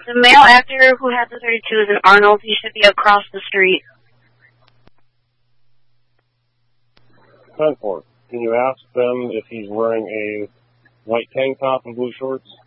The male actor who has the 32 is in Arnold. He should be across the street. 10-4. Can you ask them if he's wearing a white tank top and blue shorts?